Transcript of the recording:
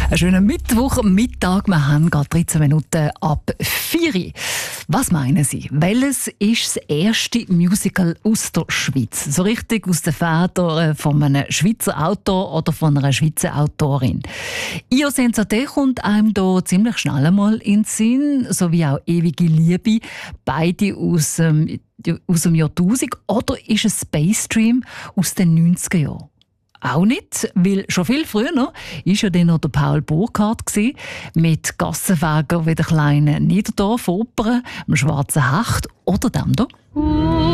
Einen schönen Mittwochmittag. Wir haben gerade 13 Minuten ab 4 Uhr. Was meinen Sie? Welches ist das erste Musical aus der Schweiz? So richtig aus den Federn von einem Schweizer Autor oder von einer Schweizer Autorin. «Io senza te» kommt einem da ziemlich schnell einmal in den Sinn, sowie auch «Ewige Liebe», beide aus dem Jahrtausend. Oder ist es «Space Dream» aus den 90er Jahren? Auch nicht, weil schon viel früher war ja dann noch der Paul Burkhardt mit «Gassenweger» wie der kleinen Niederdorf-Oper, dem «Schwarzen Hecht» oder dem hier.